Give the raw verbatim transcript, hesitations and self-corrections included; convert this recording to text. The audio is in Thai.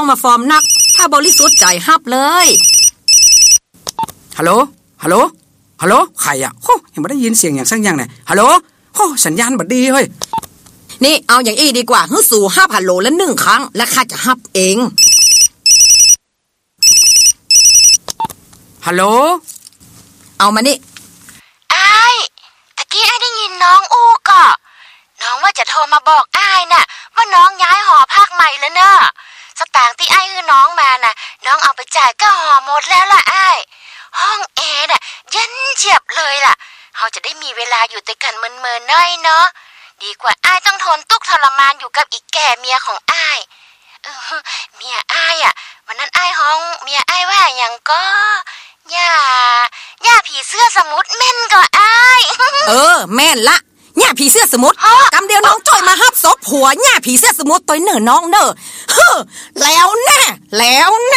ต้องมาฟอร์มนักถ้าบริสุทธิ์ใจฮับเลยฮัลโหลฮัลโหลฮัลโหลใครอ่ะโอ้ยังไม่ได้ยินเสียงอย่างสักอย่างเนี่ยฮัลโหลโอ้สัญญาณบัดดีเฮ้ยนี่เอาอย่างอี้ดีกว่าฮึสู่ฮับฮัลโหลละหนึ่งครั้งและข้าจะฮับเองฮัลโหลเอามานี่อ้ายตะกี้อ้ายได้ยินน้องอู้ก่อน้องว่าจะโทรมาบอกอ้ายน่ะว่าน้องย้ายหอพักใหม่แล้วเนอะสตางค์ที่อ้ายคือน้องมาน่ะน้องเอาไปจ่ายก็หอหมดแล้วล่ะอ้ายห้องแอร์น่ะเย็นเฉียบเลยล่ะเราจะได้มีเวลาอยู่ด้วยกันเมินๆหน่อยเนาะดีกว่าอ้ายต้องทนทุกข์ทรมานอยู่กับอีกแก่เมียของอ้ายเออเมียอ้ายอ่ะวันนั้นอ้ายห้องเมียอ้ายว่าอย่างก็ย่าย่าผีเสื้อสมุทรแม่นก็อ้ายเออแม่นละย่าผีเสื้อสมุทรกำเดียวน้องจ่อยมาฮับศพผัวย่าผีเสื้อสมุทรตัวเน่อน้องเน่อเฮ้อแล้วแน่แล้ว